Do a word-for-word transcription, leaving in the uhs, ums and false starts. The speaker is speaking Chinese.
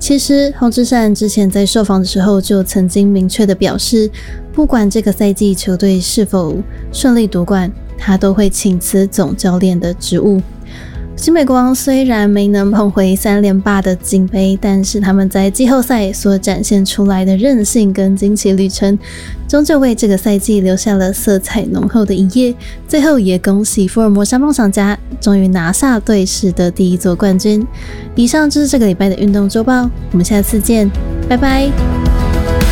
其实洪志善之前在受访的时候就曾经明确的表示，不管这个赛季球队是否顺利夺冠，他都会请辞总教练的职务。新北国王虽然没能捧回三连霸的金杯，但是他们在季后赛所展现出来的韧性跟惊奇旅程，终究为这个赛季留下了色彩浓厚的一页。最后也恭喜福尔摩沙梦想家终于拿下队史的第一座冠军。以上就是这个礼拜的运动周报，我们下次见，拜拜。